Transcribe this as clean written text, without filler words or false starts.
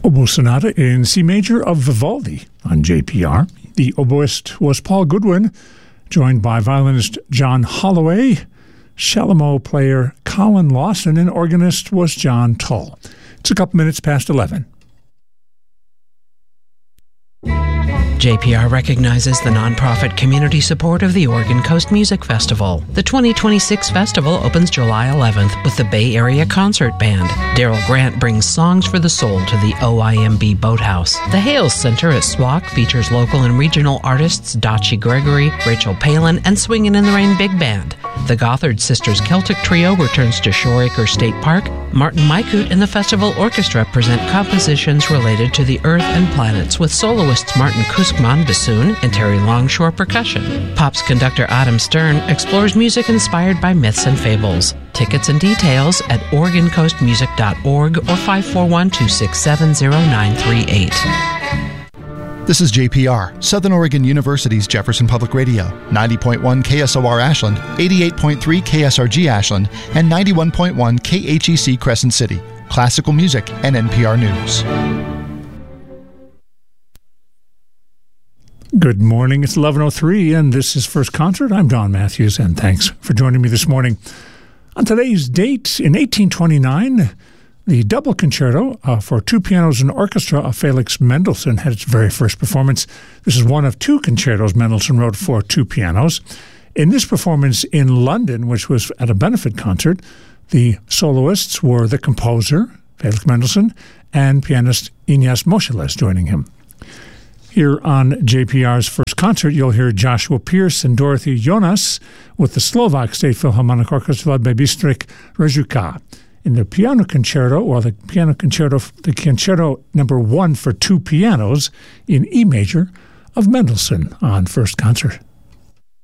Oboe Sonata in C major of Vivaldi on JPR. The oboist was Paul Goodwin, joined by violinist John Holloway, Shalomó player Colin Lawson, and organist was John Tull. It's a couple minutes past 11. JPR recognizes the nonprofit community support of the Oregon Coast Music Festival. The 2026 festival opens July 11th with the Bay Area Concert Band. Daryl Grant brings Songs for the Soul to the OIMB Boathouse. The Hales Center at SWAC features local and regional artists Dachi Gregory, Rachel Palin, and Swingin' in the Rain Big Band. The Gothard Sisters Celtic Trio returns to Shoreacre State Park. Martin Maikut and the Festival Orchestra present compositions related to the Earth and planets with soloists Martin Kuskman bassoon and Terry Longshore percussion. Pops conductor Adam Stern explores music inspired by myths and fables. Tickets and details at OregonCoastMusic.org or 541-267-0938. This is JPR, Southern Oregon University's Jefferson Public Radio, 90.1 KSOR Ashland, 88.3 KSRG Ashland, and 91.1 KHEC Crescent City. Classical music and NPR News. Good morning. It's 11:03, and this is First Concert. I'm Don Matthews, and thanks for joining me this morning. On today's date, in 1829, the double concerto for two pianos and orchestra of Felix Mendelssohn had its very first performance. This is one of two concertos Mendelssohn wrote for two pianos. In this performance in London, which was at a benefit concert, the soloists were the composer, Felix Mendelssohn, and pianist Ignaz Moscheles joining him. Here on JPR's First Concert, you'll hear Joshua Pierce and Dorothy Jonas with the Slovak State Philharmonic Orchestra led by Bystrik Rejúka. In the piano concerto, or the concerto number 1 for two pianos in E major of Mendelssohn on First Concert.